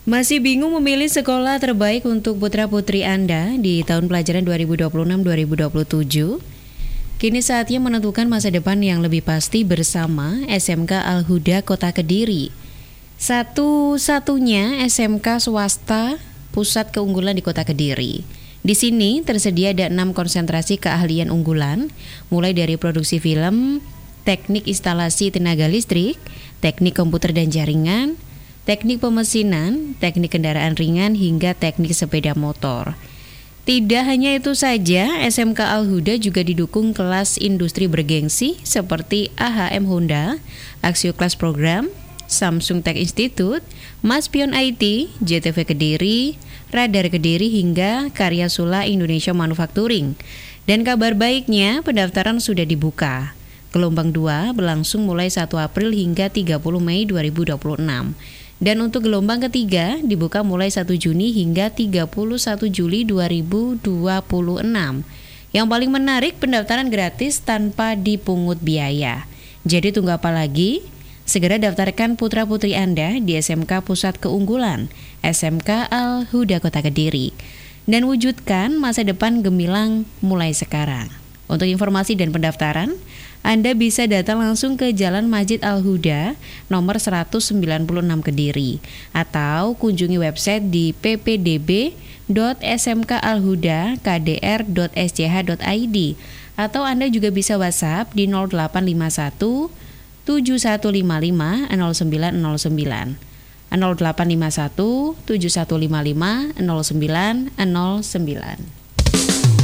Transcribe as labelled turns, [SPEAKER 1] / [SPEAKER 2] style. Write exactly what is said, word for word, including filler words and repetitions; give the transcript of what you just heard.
[SPEAKER 1] Masih bingung memilih sekolah terbaik untuk putra-putri Anda di tahun pelajaran dua ribu dua puluh enam dua ribu dua puluh tujuh? Kini saatnya menentukan masa depan yang lebih pasti bersama S M K Al-Huda Kota Kediri. Satu-satunya S M K swasta pusat keunggulan di Kota Kediri. Di sini tersedia ada enam konsentrasi keahlian unggulan, mulai dari produksi film, teknik instalasi tenaga listrik, teknik komputer dan jaringan, teknik pemesinan, teknik kendaraan ringan, hingga teknik sepeda motor. Tidak hanya itu saja, S M K Al-Huda juga didukung kelas industri bergengsi seperti A H M Honda, Axio Class Program, Samsung Tech Institute, Maspion I T, J T V Kediri, Radar Kediri, hingga Karya Sula Indonesia Manufacturing. Dan kabar baiknya, pendaftaran sudah dibuka. Gelombang dua berlangsung mulai satu April hingga tiga puluh Mei dua ribu dua puluh enam. Dan untuk gelombang ketiga dibuka mulai satu Juni hingga tiga puluh satu Juli dua ribu dua puluh enam. Yang paling menarik, pendaftaran gratis tanpa dipungut biaya. Jadi tunggu apa lagi? Segera daftarkan putra-putri Anda di S M K Pusat Keunggulan, S M K Al-Huda Kota Kediri. Dan wujudkan masa depan gemilang mulai sekarang. Untuk informasi dan pendaftaran, Anda bisa datang langsung ke Jalan Masjid Al-Huda nomor seratus sembilan puluh enam Kediri, atau kunjungi website di p p d b dot s m k alhuda k d r dot s c h dot i d, atau Anda juga bisa WhatsApp di nol delapan lima satu tujuh satu lima lima nol sembilan nol sembilan nol delapan lima satu tujuh satu lima lima nol sembilan nol sembilan.